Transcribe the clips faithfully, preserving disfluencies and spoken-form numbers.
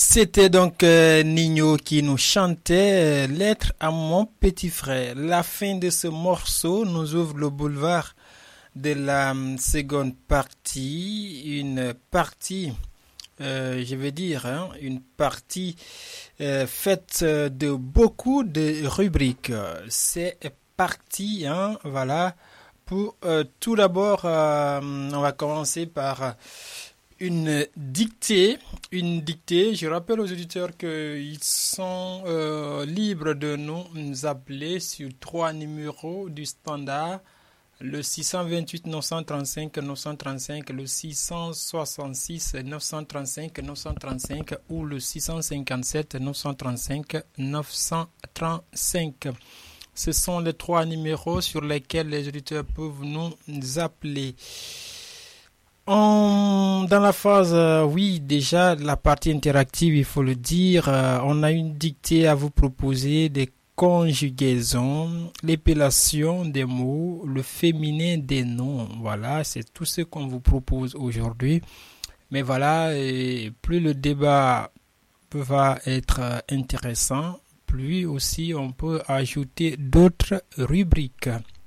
C'était donc euh, Nino qui nous chantait euh, Lettre à mon petit frère. La fin de ce morceau nous ouvre le boulevard de la um, seconde partie, une partie, euh, je veux dire, hein, une partie euh, faite de beaucoup de rubriques. C'est parti, hein, voilà. Pour euh, tout d'abord, euh, on va commencer par euh, une dictée, une dictée. Je rappelle aux auditeurs qu'ils sont euh, libres de nous appeler sur trois numéros du standard, le six cent vingt-huit neuf cent trente-cinq neuf cent trente-cinq, le six cent soixante-six neuf cent trente-cinq neuf cent trente-cinq ou le six cent cinquante-sept neuf cent trente-cinq neuf cent trente-cinq. Ce sont les trois numéros sur lesquels les auditeurs peuvent nous appeler. On, dans la phase, euh, oui, déjà, la partie interactive, il faut le dire, euh, on a une dictée à vous proposer, des conjugaisons, l'épellation des mots, le féminin des noms. Voilà, c'est tout ce qu'on vous propose aujourd'hui. Mais voilà, et plus le débat va être intéressant, plus aussi on peut ajouter d'autres rubriques.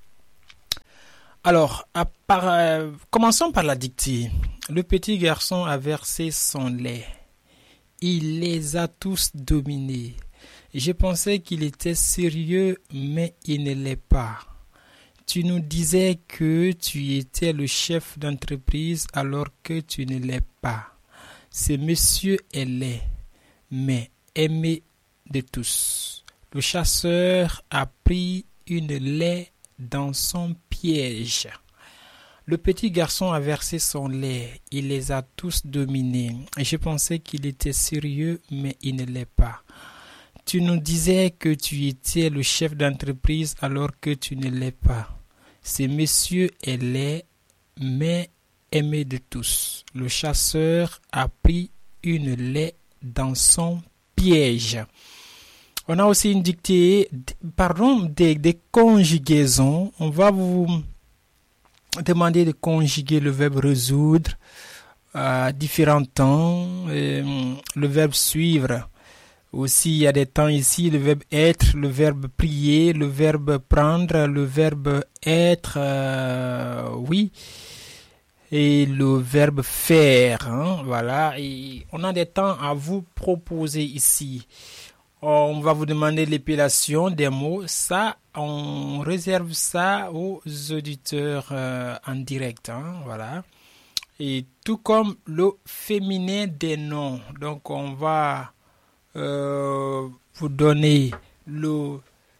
Alors, à part, euh, commençons par la dictée. Le petit garçon a versé son lait. Il les a tous dominés. Je pensais qu'il était sérieux, mais il ne l'est pas. Tu nous disais que tu étais le chef d'entreprise alors que tu ne l'es pas. Ce monsieur est laid, mais aimé de tous. Le chasseur a pris une laie dans son piège. Le petit garçon a versé son lait. Il les a tous dominés. Je pensais qu'il était sérieux, mais il ne l'est pas. Tu nous disais que tu étais le chef d'entreprise alors que tu ne l'es pas. Ce monsieur est laid, mais aimé de tous. Le chasseur a pris une laie dans son piège. On a aussi une dictée, pardon, des, des conjugaisons. On va vous demander de conjuguer le verbe résoudre à différents temps, euh, le verbe suivre. Aussi, il y a des temps ici, le verbe être, le verbe prier, le verbe prendre, le verbe être, euh, oui, et le verbe faire. Hein, voilà, et on a des temps à vous proposer ici. On va vous demander l'épellation des mots. Ça, on réserve ça aux auditeurs euh, en direct. Hein, voilà. Et tout comme le féminin des noms. Donc, on va euh, vous donner le...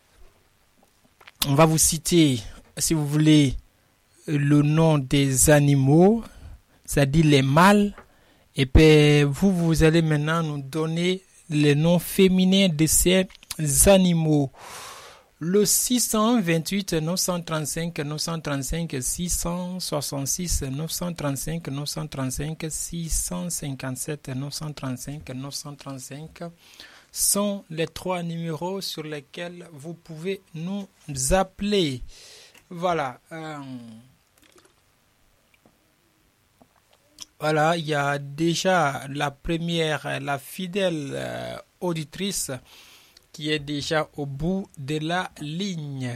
On va vous citer, si vous voulez, le nom des animaux, c'est-à-dire les mâles. Et puis, vous, vous allez maintenant nous donner les noms féminins de ces animaux. Le six cent vingt-huit neuf cent trente-cinq neuf cent trente-cinq, six cent soixante-six neuf cent trente-cinq neuf cent trente-cinq, six cent cinquante-sept neuf cent trente-cinq neuf cent trente-cinq sont les trois numéros sur lesquels vous pouvez nous appeler. Voilà. Euh, Voilà, il y a déjà la première, la fidèle euh, auditrice qui est déjà au bout de la ligne.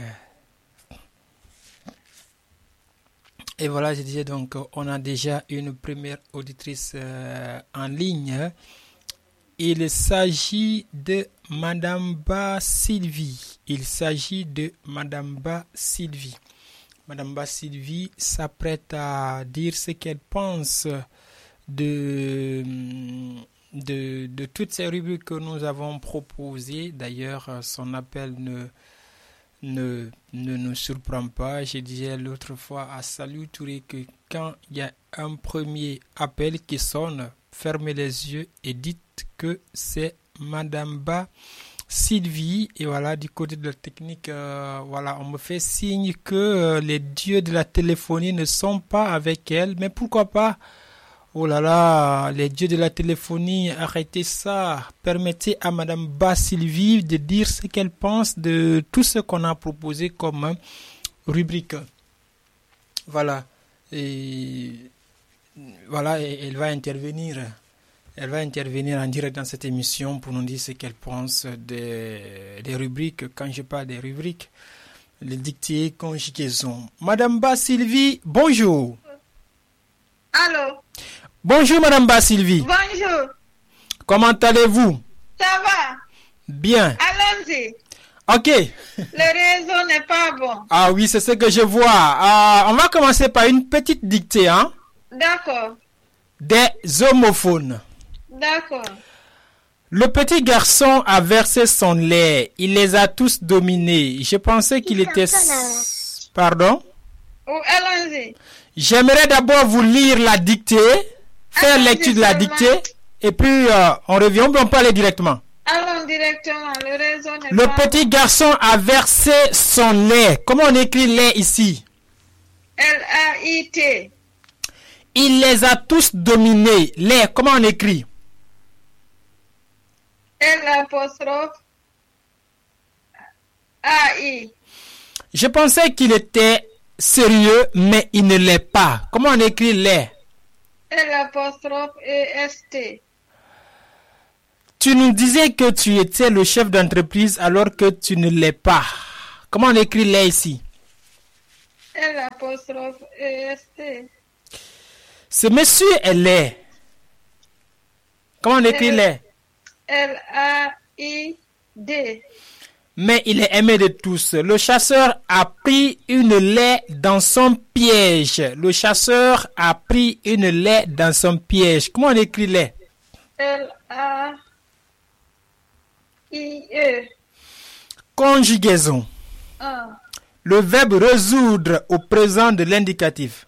Et voilà, je disais donc, on a déjà une première auditrice euh, en ligne. Il s'agit de Madame Ba Sylvie. Il s'agit de Madame Ba Sylvie. Madame Ba Sylvie s'apprête à dire ce qu'elle pense de, de, de toutes ces rubriques que nous avons proposées. D'ailleurs, son appel ne, ne, ne nous surprend pas. Je disais l'autre fois à Salut Touré que quand il y a un premier appel qui sonne, fermez les yeux et dites que c'est Madame Ba Sylvie. Et voilà, du côté de la technique, euh, voilà, on me fait signe que euh, les dieux de la téléphonie ne sont pas avec elle. Mais pourquoi pas? Oh là là, les dieux de la téléphonie, arrêtez ça. Permettez à Madame Ba Sylvie de dire ce qu'elle pense de tout ce qu'on a proposé comme hein, rubrique. Voilà. Et voilà, et elle va intervenir. Elle va intervenir en direct dans cette émission pour nous dire ce qu'elle pense des, des rubriques. Quand je parle des rubriques, les dictées, conjugaisons. Madame Ba Sylvie, bonjour. Allô. Bonjour Madame Ba Sylvie. Bonjour. Comment allez-vous? Ça va? Bien. Allons-y. Ok. Le réseau n'est pas bon. Ah oui, c'est ce que je vois. Euh, on va commencer par une petite dictée, hein? D'accord. Des homophones. D'accord. Le petit garçon a versé son lait. Il les a tous dominés. Je pensais qu'il était... Pardon? Oh, allons-y. J'aimerais d'abord vous lire la dictée, faire Allons-y lecture de la seulement. dictée, et puis euh, on revient, on peut en parler directement. Allons directement. Le réseau n'est Le pas petit garçon a versé son lait. Comment on écrit lait ici? L A I T. Il les a tous dominés. Lait, comment on écrit? L apostrophe A I. Je pensais qu'il était sérieux, mais il ne l'est pas. Comment on écrit lait? L apostrophe E S T. Tu nous disais que tu étais le chef d'entreprise alors que tu ne l'es pas. Comment on écrit lait ici? L apostrophe E S T. Ce monsieur est laid. Comment on écrit L- lait? L A I D. Mais il est aimé de tous. Le chasseur a pris une lait dans son piège. Le chasseur a pris une lait dans son piège. Comment on écrit lait? L A I E. Conjugaison. Ah. Le verbe résoudre au présent de l'indicatif.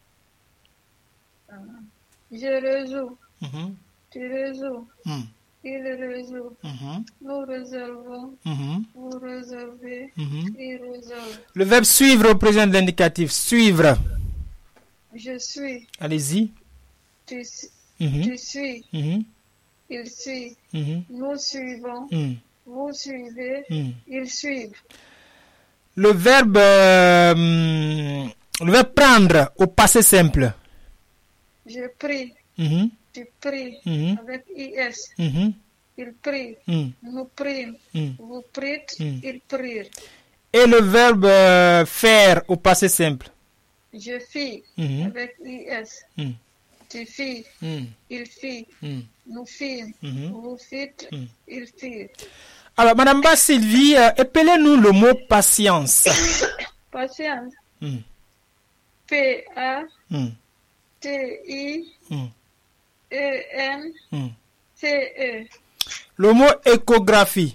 Je résous. Mhm, Tu résous. mhm, Il résout. mhm, Nous résolvons. mhm, Vous résolvez. mhm. Il résolve. Le verbe suivre au présent de l'indicatif. Suivre. Je suis. Allez-y. Tu, su- Mhm, tu suis. mhm, Il suit. mhm, Nous suivons. mhm, Vous suivez. mhm. Ils suivent. Le verbe, euh, hum, le verbe prendre au passé simple. Je prie. Mhm, Tu pries. mhm, Avec I S. mhm, Il prie. mhm, Nous prions. mhm. Vous priez. Mm. Ils prient. Et le verbe euh, faire au passé simple. Je fis. Mhm, Avec I S. mhm, Tu fis. mhm, Il fit. mhm, Nous fîmes. mhm. Vous fîtes. Mm. Ils firent. Alors, Madame Ba Sylvie, euh, épelez-nous le mot patience. Patience. Mhm, P A mhm, T I mhm, E N mhm. C E. Le mot échographie.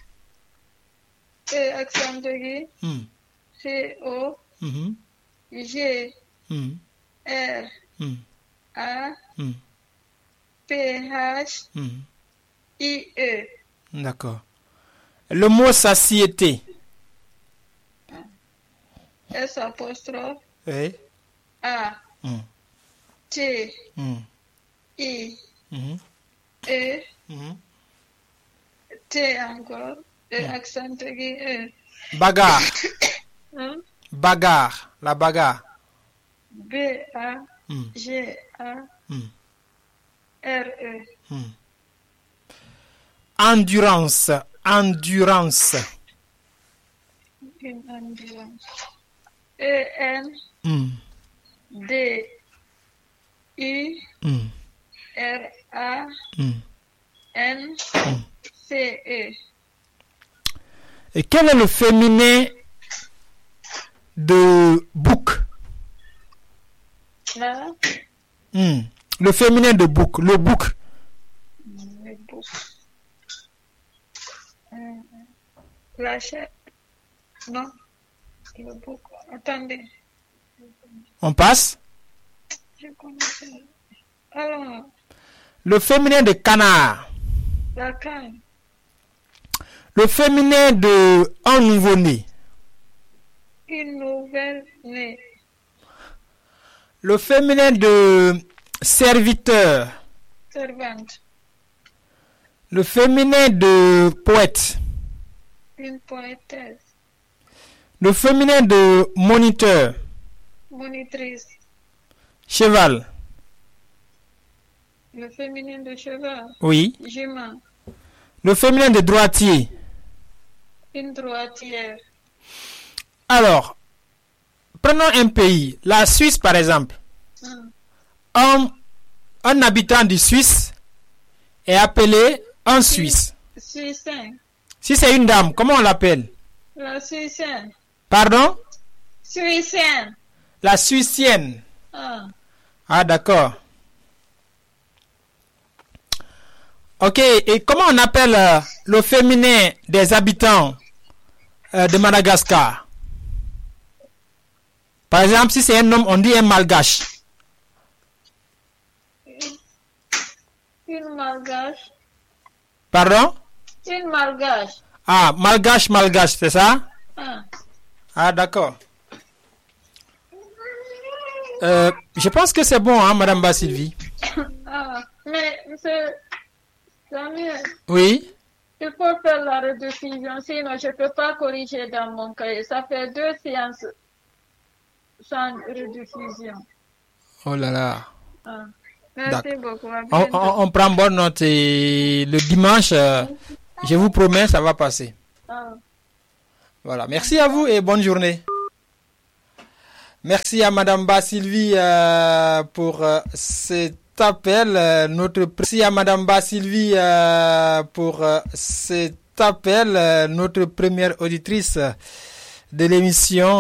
E accent aigu. Mhm, C O mhm, G mhm, R mhm, A mhm, P H mhm. I E. D'accord. Le mot satiété. S apostrophe Oui. A Mhm, T mhm, I mhm, E mhm. T encore. E accent aigu E. Bagarre. Hein? Bagarre. La bagarre. B A Mhm, G A mhm, R E. mhm. Endurance. Endurance. Une endurance. E N Mhm, D U mhm, R A mhm. N C E. Et quel est le féminin de bouc? Là, Hmm. Le féminin de bouc. Le bouc. le bouc. Euh, La chair. Non. Le bouc. Attendez. On passe. Je connais ça. Alors, Le féminin de canard. la canne. Le féminin de un nouveau-né. Une nouvelle née. Le féminin de serviteur. Servante. Le féminin de poète. Une poétesse. Le féminin de moniteur. Monitrice. Cheval. Le féminin de cheval. Oui. Jument. Le féminin de droitier. Une droitière. Alors, prenons un pays, la Suisse par exemple. Hum. Un, un habitant de Suisse est appelé un Suisse. Suissin. Si c'est une dame, comment on l'appelle? La Suissaine. Pardon? Suissaine. La Suissienne. Ah. Ah, d'accord. Ok, et comment on appelle euh, le féminin des habitants euh, de Madagascar? Par exemple, si c'est un homme, on dit un malgache. Une malgache. Pardon? Une malgache. Ah, malgache, malgache, c'est ça? Ah. Ah, d'accord. Euh, je pense que c'est bon, hein, Madame Basylvie. Ah. Mais, monsieur Samuel, Oui. il faut faire la rediffusion, sinon je ne peux pas corriger dans mon cahier. Ça fait deux séances sans rediffusion. Oh là là. Ah. Merci D'accord. beaucoup. À On, bientôt. on, on prend bonne note et le dimanche, euh, je vous promets, ça va passer. Ah. Voilà. Merci à vous et bonne journée. Merci à Madame Basylvie euh, pour euh, cet appel. Euh, notre merci à Madame Basylvie euh, pour euh, cet appel. Euh, notre première auditrice de l'émission.